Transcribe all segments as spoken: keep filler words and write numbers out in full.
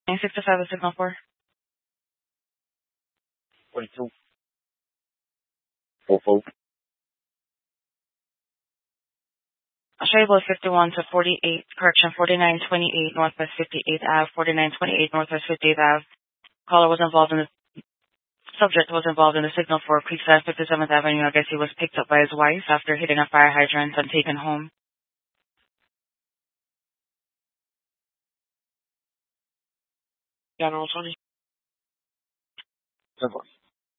nine sixty-five is signal four. forty-two. four four. Australia fifty-one to forty-eight, correction, forty-nine twenty-eight Northwest fifty-eighth Avenue, forty-nine twenty-eight Northwest fifty-eighth Avenue. Caller was involved in the, subject was involved in the signal for Creekside fifty-seventh Avenue. I guess he was picked up by his wife after hitting a fire hydrant and taken home. General twenty. ten four.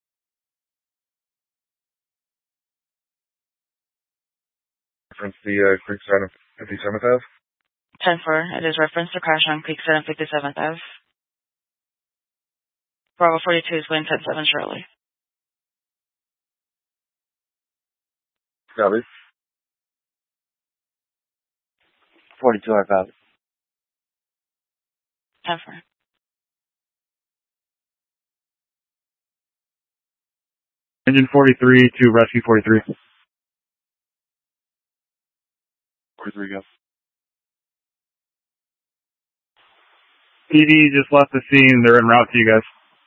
Reference the uh, Creekside of fifty-seventh Avenue. ten four. It is reference to crash on Creekside and fifty-seventh Avenue. Bravo forty-two is wind ten seven Shirley. Copy. forty-two, I copy. ten four. Engine forty-three to rescue forty-three. forty-three, go. P D just left the scene. They're en route to you guys.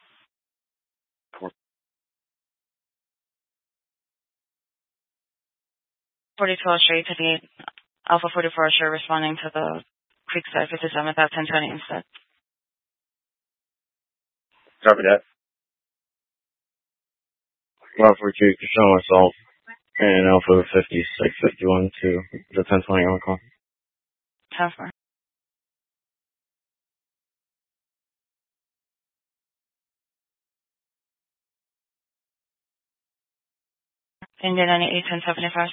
forty-two Australia twenty-eight. Alpha forty-four Australia responding to the Creekside fifty-seventh Avenue ten twenty instead. Copy that. Alpha forty-two, showing assault. And Alpha fifty-six fifty-one to the ten twenty on call. ten four. Indian ninety-eight ten seventy-five.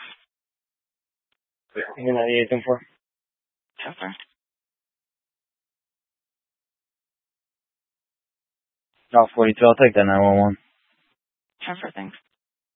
Indian ninety-eight ten four. ten four. Alpha forty-two, I'll take that nine one one. ten four, thanks.